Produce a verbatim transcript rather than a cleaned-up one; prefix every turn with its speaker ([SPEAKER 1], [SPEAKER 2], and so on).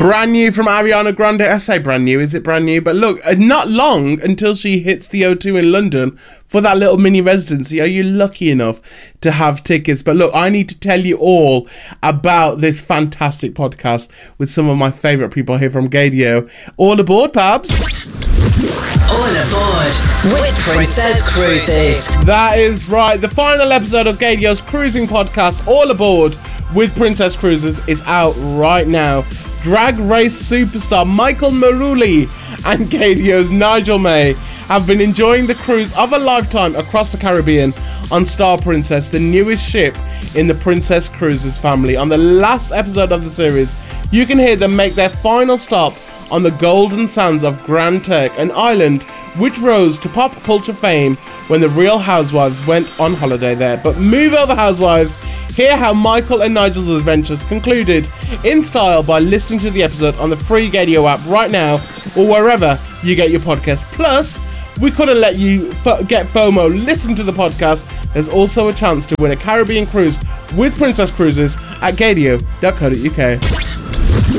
[SPEAKER 1] Brand new from Ariana Grande. I say brand new, is it brand new? But look, not long until she hits the O two in London for that little mini residency. Are you lucky enough to have tickets? But look, I need to tell you all about this fantastic podcast with some of my favourite people here from Gaydio. All aboard, Pabs.
[SPEAKER 2] All aboard with Princess Cruises.
[SPEAKER 1] That is right. The final episode of Gaydio's cruising podcast, All Aboard with Princess Cruises, is out right now. Drag race superstar Michael Maruli and Gaydio's Nigel May have been enjoying the cruise of a lifetime across the Caribbean on Star Princess, the newest ship in the Princess Cruises family. On the last episode of the series, you can hear them make their final stop on the golden sands of Grand Turk, an island which rose to pop culture fame when the Real Housewives went on holiday there. But move over, Housewives. Hear how Michael and Nigel's adventures concluded in style by listening to the episode on the free Gaydio app right now or wherever you get your podcast. Plus, we couldn't let you f- get FOMO. Listen to the podcast. There's also a chance to win a Caribbean cruise with Princess Cruises at gaydio dot co dot uk.